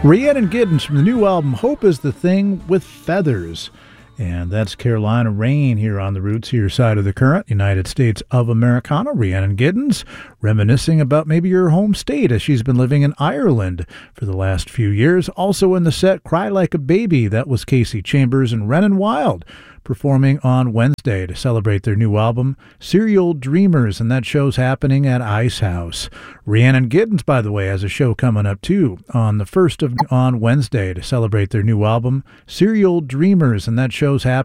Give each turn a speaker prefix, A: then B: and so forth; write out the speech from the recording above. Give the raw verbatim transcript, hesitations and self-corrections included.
A: Rhiannon Giddens from the new album Hope is the Thing with Feathers. And that's Carolina Rain here on the Roots, here side of the current, United States of Americana. Rhiannon Giddens reminiscing about maybe your home state as she's been living in Ireland for the last few years. Also in the set, Cry Like a Baby. That was Casey Chambers and Renan Wild performing on Wednesday to celebrate their new album, Serial Dreamers, and that show's happening at Ice House. Rhiannon Giddens, by the way, has a show coming up too on the first of on Wednesday to celebrate their new album, Serial Dreamers, and that show's happening